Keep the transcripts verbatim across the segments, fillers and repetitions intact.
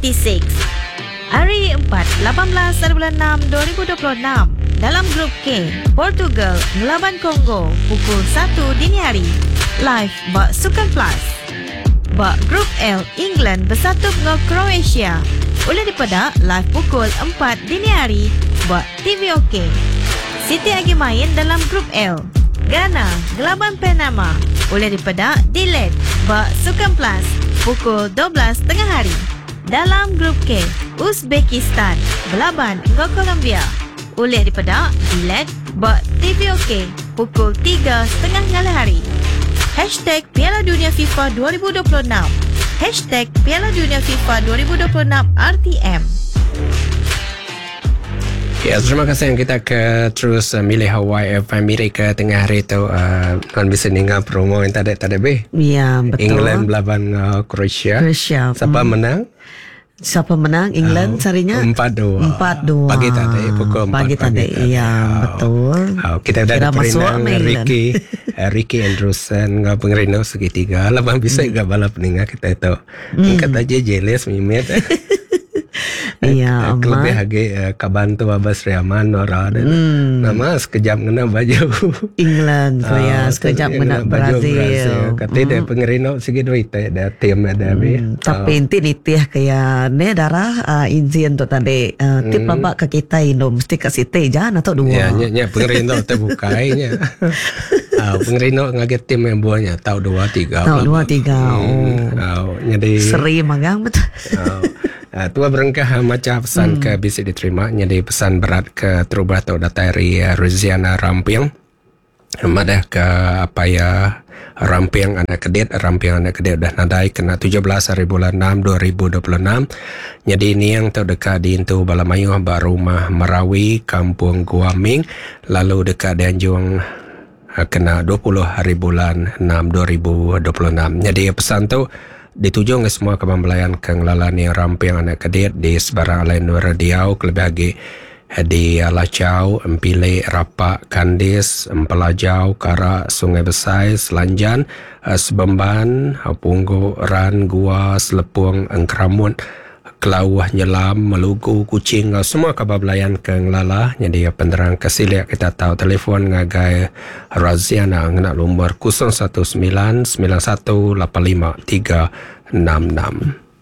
enam. Hari empat, lapan belas bulan enam dua ribu dua puluh enam. Dalam grup K, Portugal melawan Kongo pukul satu dini hari. Live bak Sukan Plus. Bak grup L, England bersatu dengan Croatia. Boleh dipedak live pukul empat dini hari bak T V OK. Siti lagi main dalam grup L. Ghana gelaban Panama. Boleh dipedak di L E D bak Sukan Plus pukul dua belas tengah hari. Dalam grup K, Uzbekistan berlaban dengan Colombia. Boleh dipedak di L E D bak T V OK pukul tiga setengah malam hari. Hashtag Piala Dunia FIFA dua ribu dua puluh enam. Hashtag Piala Dunia FIFA dua ribu dua puluh enam R T M. Ya, terima kasih yang kita ke terus uh, milih Hawaii F M Amerika tengah hari tu uh, kan bisa dengar promo yang tadi tadi be. Ya, betul. England melawan uh, Croatia. Croatia. Siapa hmm. menang? Siapa menang? England uh, sarinya empat dua. empat dua. Pagi tadi pukul empat pagi tadi. Ya, oh. betul. Oh, kita dah ada perinang Ricky uh, Ricky Andrewson ngau pengerino segitiga. Laban bisa juga hmm. balap dengar kita itu. Hmm. Kata je jealous mimet. Iya, lebih lagi uh, kabantu Abas Riaman Nora dan hmm. nama sekejap kena baju England, Korea, uh, sekejap kena Brazil. Katanya dia pengerino segi duit ada tim ada be. Hmm. Tapi inti nitih kayak ne darah uh, izin tu tadi uh, tip hmm. babak ke kita Indo mesti kasih teh jangan atau dua. Ya, nya nya pengerino terbukainya. uh, pengerino ngaget tim yang buahnya tahu dua tiga. Tahu dua tiga. Hmm. Oh. Uh, jadi seri magang betul. Uh, Uh, tua berengkah macam pesan hmm. ke bisa diterima. Jadi pesan berat ke terubah atau datari uh, Roziana Rampiang. Madah ke apa ya Rampiang anak kedet. Rampiang anak kedet dah nadai kena tujuh belas hari bulan enam dua ribu dua puluh enam. Jadi ini yang terdekat di Intu Balamayu Barumah Merawi Kampung Guaming. Lalu dekat di Anjung uh, kena dua puluh hari bulan enam dua ribu dua puluh enam. Jadi pesan tu dituju ke semua kepembelayan kenglalan yang Rampiang anak kedet di sebarang lain radio kelebih lagi di Alacau, Empile, Rapak, Kandis, Empelajau, Karak, Sungai Besai, Selanjan, Sebemban, Punggu, Ran, Gua, Selepung, Engkramun, Kelawah, Nyelam, Melugu, Kucing, semua kepembelayan kenglala. Jadi penerang kesiliak kita tahu telefon ngagai Raziana nak lumbar kosong satu sembilan sembilan satu lapan lima tiga enam enam.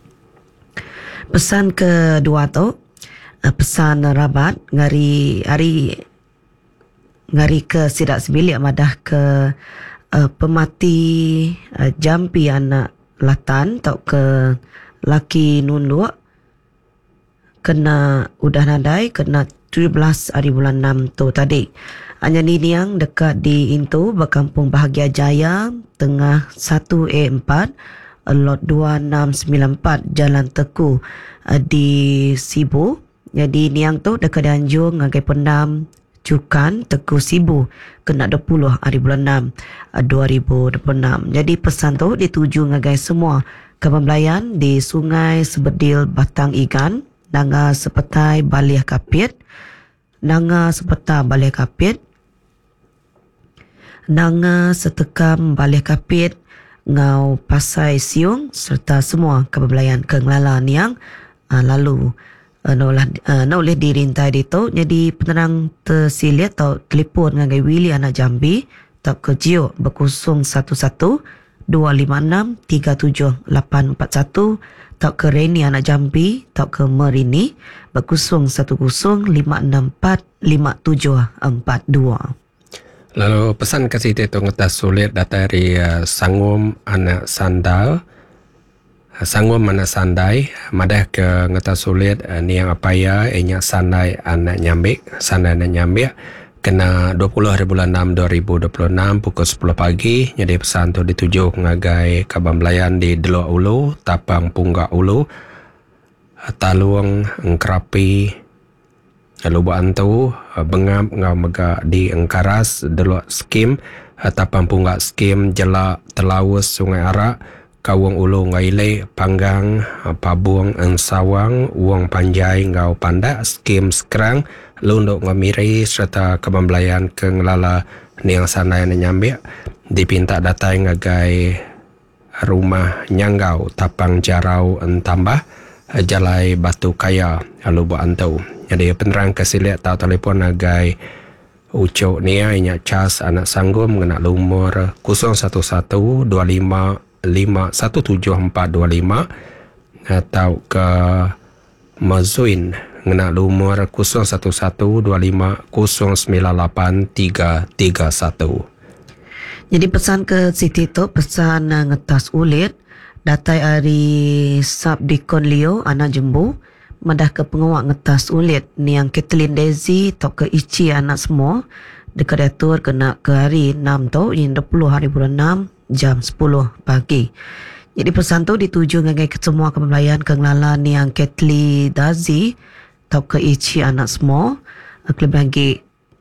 Pesan kedua tu pesan rabat ngari hari ngari ke sidak sebilik madah ke uh, pemati uh, jampi anak latan tau ke laki nunduk kena udah nadai kena tujuh belas hari bulan enam tu tadi. Hanya ni yang dekat di Intu berkampung Bahagia Jaya tengah satu A empat lot dua enam sembilan empat Jalan Teku di Sibu. Jadi ni yang tu dekat di Anjung ngagai pendam Cukan Teku Sibu kena dua puluh hari bulan enam dua ribu dua puluh enam. Jadi pesan tu dituju ngagai semua kepembelayan di Sungai Sebedil Batang Igan, Nanga Sepetai Baliah Kapit, Nanga Sepetai Baliah Kapit, Nanga Setekam Baliah Kapit, Ngau Pasai Siung serta semua kepembelayan kenglalan yang uh, lalu uh, nak uh, boleh dirintai di tu. Jadi penerang tersilit atau telefon dengan Willy anak Jambi tak ke Jio berkosong satu satu dua lima enam tiga tujuh lapan empat satu tak ke Reni anak Jambi tak ke Merini berkosong satu kosong lima enam empat lima tujuh empat dua. Lalu pesan kasih itu ngetas sulit dari uh, Sangum anak Sandal. uh, Sangum anak Sandai madah ke ngetas sulit uh, ni yang apa ya enya Sandai anak Nyambik. Sandai anak Nyambik kena dua puluh hari bulan enam dua ribu dua puluh enam pukul sepuluh pagi. Jadi pesan tu dituju ngagai Kabambelayan di Delok Ulu, Tapang Punggak Ulu, Taluang, Engkrapi, Lubuk Antu, Bengap, Ngau Mega di Engkaras, Delok Skim, Tapang Punggak Skim, Jelak, Telawus, Sungai Arak, Kawung Ulu, Ngaile, Panggang, Pabuang, Ensawang, Uang Panjai, Ngau Pandak, Skim Sekerang, Lunduk Ngamiri serta Kebambelayan Kenglala Niang Sanai Nyambik dipinta datai ngagai rumah Nyanggau Tapang Jarau Entambah uh, Jalai Batu Kaya Lubuk Antau. Jadi penerang kesilik tahu telefon agai ucuk ni inya cas anak sanggum mengenak lumur kosong satu satu dua lima lima satu tujuh empat dua lima atau ke Mazuin mengenak lumur kosong satu satu dua lima kosong sembilan lapan tiga tiga satu. Jadi pesan ke Siti tu, pesan uh, ngetas ulit, datai hari Sabdikon Leo, anak Jembu, madah ke pengawak ngetas ulit, ni yang Kathleen Daisy, tau ke Ichi anak semua, dekat diatur kena ke hari enam tu, yang dua puluh hari bulan enam, jam sepuluh pagi. Jadi pesan tu dituju ngagai ke semua kemelayan ke ngelalan ni yang Kathleen Daisy, tau ke Ichi anak semua, kelebih lagi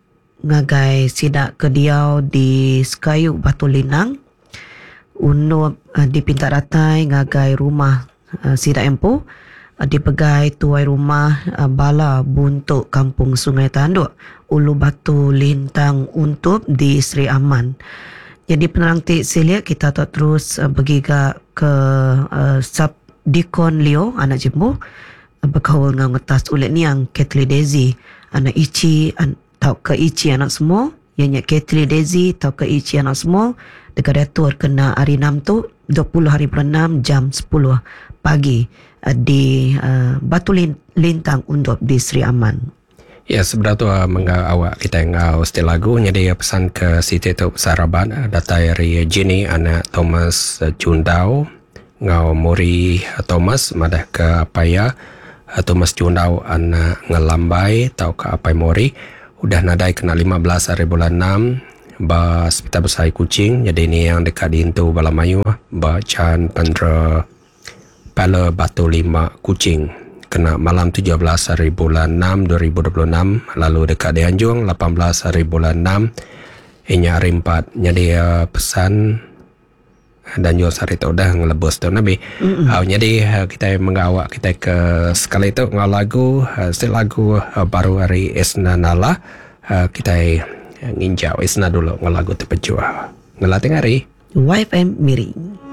ngagai sidak kediau di Sekayuk Batu Linang, unup uh, di Pintar Ratai ngagai rumah uh, sidak empu, uh, di pegai tuai rumah uh, Bala Buntuk Kampung Sungai Tanduk, Ulu Batu Lintang untuk di Sri Aman. Jadi penerang tik silik kita tak terus uh, bergiga ke uh, Sabdikon Leo anak Jembu, uh, berkawal dengan ngetas ulit ni yang Kathleen Daisy anak Ichi an tau ke Ichi anak semua, yang Kathleen Daisy tau ke Ichi anak semua, dekat diatur kena hari enam tu dua puluh hari bulan enam jam sepuluh pagi uh, di uh, Batu Lintang untuk di Sri Aman. Ya, sebelah tu uh, mengga awak kita ngau stil lagu, jadi pesan ke Siti tu sarabat uh, datai dari Jenny anak Thomas uh, Jundau ngau Muri uh, Thomas madah ke Apaya uh, Thomas Jundau anak Ngelambai tau ke Apai Mori udah nadai kena lima belas hari bulan enam ba Hospital Besar Kuching. Jadi ni yang dekat di Intu Balamayu ba Chan Pandra Pala Batu Lima Kuching kena malam tujuh belas hari bulan enam dua ribu dua puluh enam, lalu dekat di Anjung lapan belas hari bulan enam inya hari empat. Jadi uh, pesan dan juga sari tu dah ngelebus tu Nabi. Mm-hmm. Uh, jadi uh, kita mengawak kita ke sekali tu ngau lagu uh, setiap lagu uh, baru hari Isna Nala uh, kita uh, nginjau Isna dulu ngau lagu terpejuah ngelatih hari Y F M Miring.